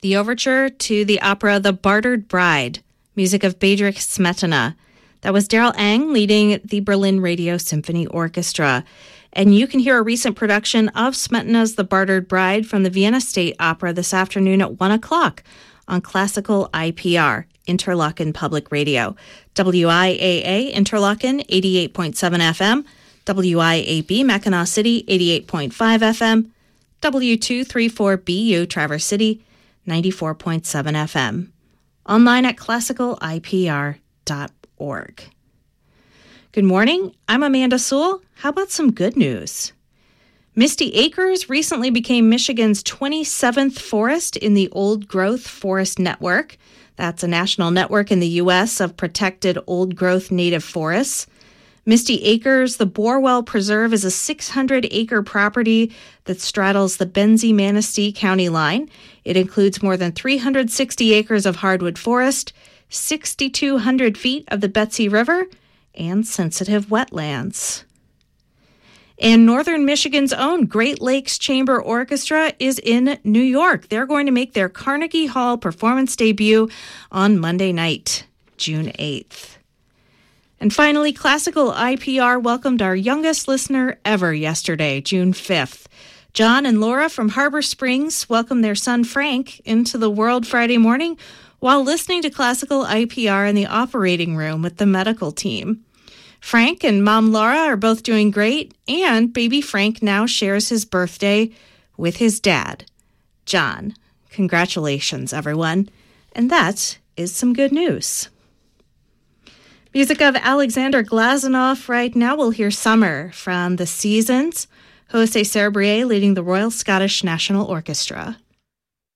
the overture to the opera The Bartered Bride, music of Bedřich Smetana. That was Daryl Ang leading the Berlin Radio Symphony Orchestra. And you can hear a recent production of Smetana's The Bartered Bride from the Vienna State Opera this afternoon at 1 o'clock on Classical IPR, Interlochen Public Radio. WIAA Interlochen, 88.7 FM. WIAB Mackinac City, 88.5 FM. W234BU Traverse City, 94.7 FM. Online at classicalipr.org. Good morning, I'm Amanda Sewell. How about some good news? Misty Acres recently became Michigan's 27th forest in the Old Growth Forest Network. That's a national network in the U.S. of protected old-growth native forests. Misty Acres, the Borwell Preserve, is a 600-acre property that straddles the Benzie-Manistee County line. It includes more than 360 acres of hardwood forest, 6,200 feet of the Betsy River, and sensitive wetlands. And Northern Michigan's own Great Lakes Chamber Orchestra is in New York. They're going to make their Carnegie Hall performance debut on Monday night, June 8th. And finally, Classical IPR welcomed our youngest listener ever yesterday, June 5th. John and Laura from Harbor Springs welcomed their son Frank into the world Friday morning while listening to Classical IPR in the operating room with the medical team. Frank and Mom Laura are both doing great, and baby Frank now shares his birthday with his dad, John. Congratulations, everyone. And that is some good news. Music of Alexander Glazunov. Right now we'll hear Summer from The Seasons. Jose Serbrier leading the Royal Scottish National Orchestra.